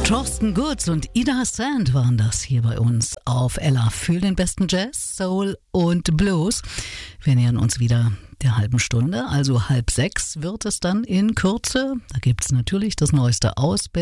Thorsten Gutz und Ida Sand waren das hier bei uns auf Ella für den besten Jazz, Soul und Blues. Wir nähern uns wieder der halben Stunde, also 5:30 wird es dann in Kürze. Da gibt es natürlich das Neueste aus Berlin.